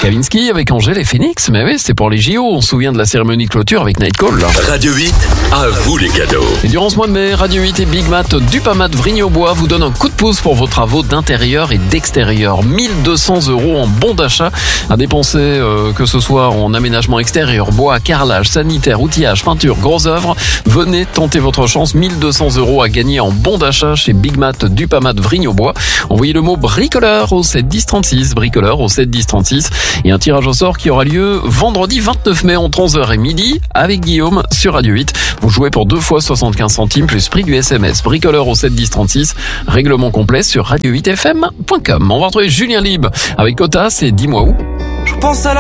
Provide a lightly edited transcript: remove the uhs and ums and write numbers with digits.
Kavinsky avec Angèle et Phoenix. Mais oui, c'était pour les JO. On se souvient de la cérémonie de clôture avec Nightcall. Radio 8, à vous les cadeaux. Et durant ce mois de mai, Radio 8 et Big Mat Dupamat Vrigne-aux-Bois vous donnent un coup de pouce pour vos travaux d'intérieur et d'extérieur. 1200 € en bon d'achat à dépenser, que ce soit en aménagement extérieur, bois, carrelage, sanitaire, outillage, peinture, gros œuvres. Venez tenter votre chance. 1200 € à gagner en bon d'achat chez Big Mat Dupamat Vrigne-aux-Bois. Envoyez le mot bricoleur au 7 10 36, bricoleur au 7 10 36, et un tirage au sort qui aura lieu vendredi 29 mai entre 11h et midi avec Guillaume sur Radio 8. Vous jouez pour 2 fois 75 centimes plus prix du SMS. Bricoleur au 7 10 36. Règlement complet sur radio8fm.com. On va retrouver Julien Libre avec Cotas et Dis-moi où. Je pense à